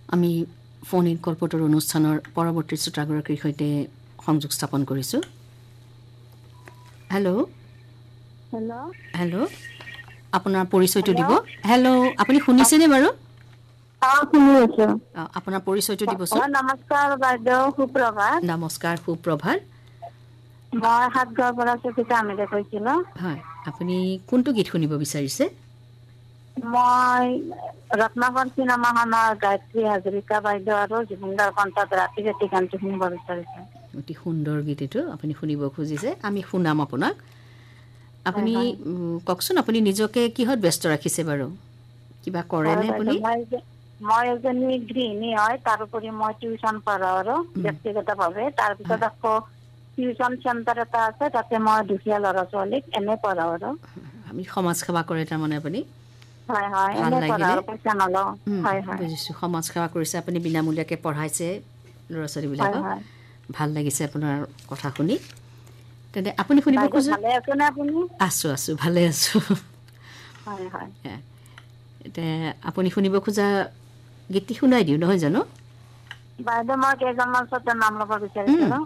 আমি phone in কল্পতৰ অনুষ্ঠানৰ পৰৱৰ্তী শ্ৰোতাগৰাকীৰ সৈতে সংযোগ স্থাপন কৰিছোঁ। হেল্ল' হেল্ল' হেল্ল' আপোনাৰ পৰিচয়টো দিব। হেল্ল' আপুনি শুনিছেনে বাৰু? শুনি আছো। আপোনাৰ পৰিচয়টো দিবচোন। নমস্কাৰ বাইদেউ, সুপ্ৰভাত। নমস্কাৰ, সুপ্ৰভাত। মই সাতগাঁৱৰ পৰা সুচিতা আমিৰে কৈছিলো। হয়, আপুনি কোনটো গীত শুনিব বিচাৰিছে? মই ৰত্নাকৰ চিনেমাখনৰ গায়ত্ৰী হাজৰিকা বাইদেউ আৰু জুবিনদাৰ কণ্ঠত ৰাতি ৰাতি গানটো শুনিব বিচাৰিছো। অতি সুন্দৰ গীত এইটো আপুনি শুনিব খুজিছে, আমি শুনাম আপোনাক। হয় আপুনি হয় কওকচোন, আপুনি নিজকে কিহত ব্যস্ত ৰাখিছে বাৰু? কিবা হয় কৰেনে বাইদেউ, আপুনি? মই এজনী গৃহিণী হয়। তাৰোপৰি মই টিউচন পঢ়াও আৰু ব্যক্তিগতভাৱে। তাৰপিছত হয়, আকৌ টিউচন চেণ্টাৰ এটা আছে, তাতে মই দুখীয়া ল'ৰা ছোৱালীক এনে পঢ়াও আৰু। আমি সমাজ সেৱা কৰে তাৰমানে আপুনি? হয় হয়, ভাল এনে পঢ়াও লাগিলে। আৰু, পইচা নলওঁ। হয় হয় বুজিছোঁ, সমাজ সেৱা কৰিছে আপুনি, বিনামূলীয়াকৈ পঢ়াইছে ল'ৰা হয় ছোৱালীবিলাকক। হয়। ভাল লাগিছে আপোনাৰ কথা শুনি। তেন্তে আপুনি শুনিব বাইদেউ খোজে? ভালে আছেনে আপুনি? আছোঁ, ভালে আছোঁ। হয় হয়। এতিয়া আপুনি শুনিব খোজা গীতটি শুনাই দিওঁ, নহয় জানো? বাইদেউ মই কেইজনমান ওচৰতে নাম ল'ব বিচাৰিছিলো।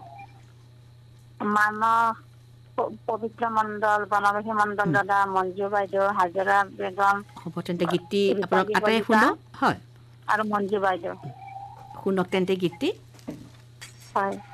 মানস পবিত্ৰ মণ্ডল, বনবাসী মণ্ডল দাদা, মঞ্জু বাইদেউ, হাজৰা বেগম, হ'ব তেন্তে গীতটি আপোনাক ৰূপালী আটাই কলিতা শুনক। হয়, আৰু মঞ্জু বাইদেউ। শুনক তেন্তে গীতটি। হয়।